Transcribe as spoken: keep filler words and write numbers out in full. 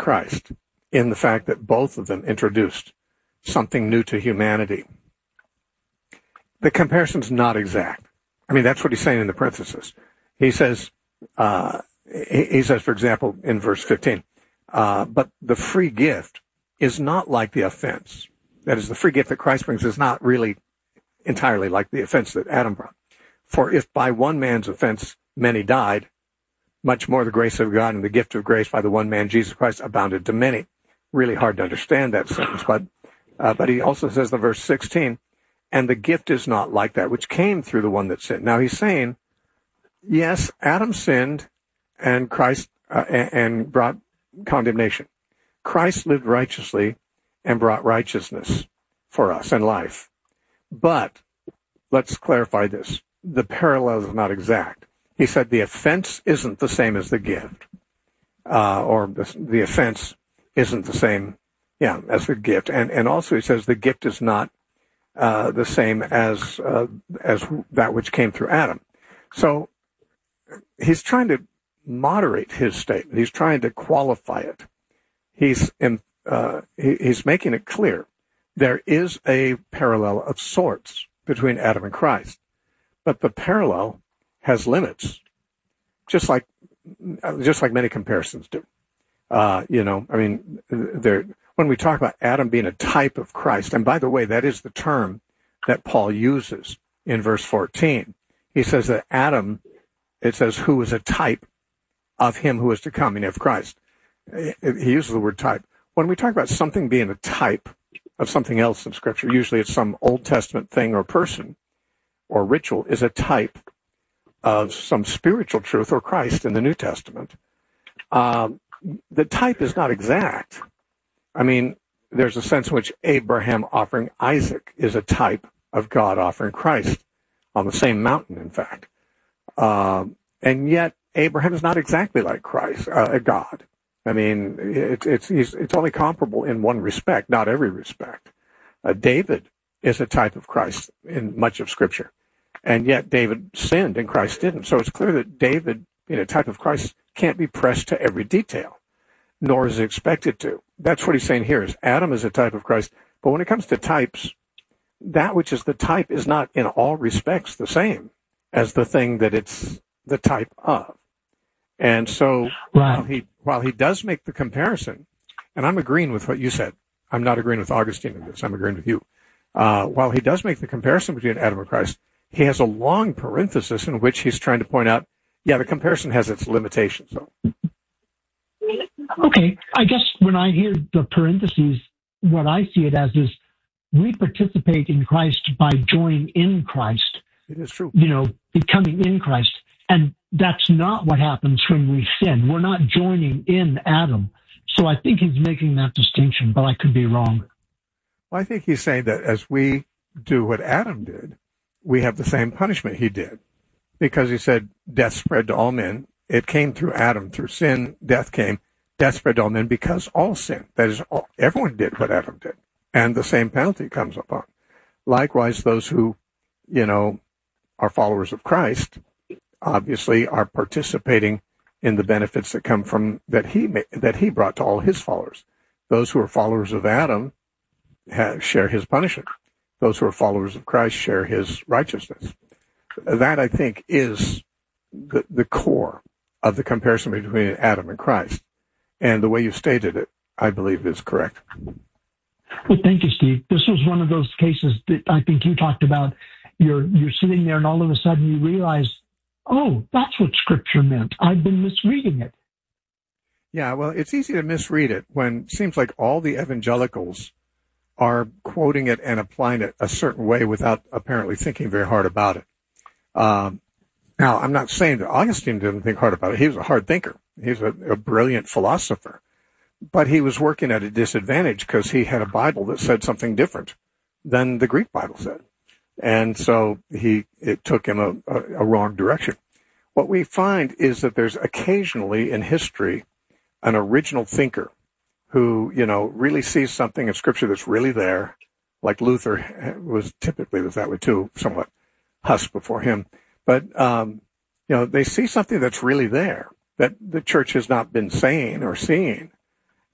Christ in the fact that both of them introduced something new to humanity. The comparison's not exact. I mean, that's what he's saying in the parenthesis. He says, uh, he, he says, for example, in verse fifteen, uh, but the free gift is not like the offense. That is, the free gift that Christ brings is not really entirely like the offense that Adam brought. For if by one man's offense many died, much more the grace of God and the gift of grace by the one man, Jesus Christ, abounded to many. Really hard to understand that sentence, but uh, but he also says in verse sixteen, and the gift is not like that which came through the one that sinned. Now he's saying, yes, Adam sinned and Christ uh, and, and brought condemnation. Christ lived righteously and brought righteousness for us and life. But let's clarify this. The parallel is not exact. He said the offense isn't the same as the gift, uh, or the, the offense isn't the same, yeah, as the gift. And and also he says the gift is not uh, the same as uh, as that which came through Adam. So he's trying to moderate his statement. He's trying to qualify it. He's in, uh, he, he's making it clear there is a parallel of sorts between Adam and Christ, but the parallel has limits, just like just like many comparisons do. Uh, you know, I mean, there, when we talk about Adam being a type of Christ, and by the way, that is the term that Paul uses in verse fourteen. He says that Adam, it says, who is a type of him who is to come, meaning of Christ. He uses the word type. When we talk about something being a type of something else in Scripture, usually it's some Old Testament thing or person or ritual is a type of some spiritual truth or Christ in the New Testament. Um, the type is not exact. I mean, there's a sense in which Abraham offering Isaac is a type of God offering Christ on the same mountain, in fact. Um, and yet, Abraham is not exactly like Christ, uh, God. I mean, it, it's he's, it's only comparable in one respect, not every respect. Uh, David is a type of Christ in much of Scripture. And yet David sinned and Christ didn't. So it's clear that David, being a type of Christ, can't be pressed to every detail, nor is it expected to. That's what he's saying here, is Adam is a type of Christ. But when it comes to types, that which is the type is not in all respects the same as the thing that it's the type of. And so right. while he while he does make the comparison, and I'm agreeing with what you said, I'm not agreeing with Augustine in this, I'm agreeing with you. Uh, while he does make the comparison between Adam and Christ, he has a long parenthesis in which he's trying to point out, yeah, the comparison has its limitations. So. Okay, I guess when I hear the parentheses, what I see it as is we participate in Christ by joining in Christ. It is true. You know, becoming in Christ. And that's not what happens when we sin. We're not joining in Adam. So I think he's making that distinction, but I could be wrong. Well, I think he's saying that as we do what Adam did, we have the same punishment he did. Because he said, death spread to all men. It came through Adam. Through sin, death came. Death spread to all men because all sin. That is, all, everyone did what Adam did. And the same penalty comes upon. Likewise, those who, you know, are followers of Christ, obviously are participating in the benefits that come from, that he that he brought to all his followers. Those who are followers of Adam have, share his punishment. Those who are followers of Christ share his righteousness. That, I think, is the, the core of the comparison between Adam and Christ. And the way you stated it, I believe, is correct. Well, thank you, Steve. This was one of those cases that I think you talked about. You're you're sitting there and all of a sudden you realize, oh, that's what Scripture meant. I've been misreading it. Yeah, well, it's easy to misread it when it seems like all the evangelicals are quoting it and applying it a certain way without apparently thinking very hard about it. Um, now, I'm not saying that Augustine didn't think hard about it. He was a hard thinker. He was a, a brilliant philosopher. But he was working at a disadvantage because he had a Bible that said something different than the Greek Bible said. And so he it took him a, a, a wrong direction. What we find is that there's occasionally in history an original thinker who, you know, really sees something in Scripture that's really there, like Luther was typically was that way too, somewhat Huss before him. But, um, you know, they see something that's really there that the church has not been saying or seeing.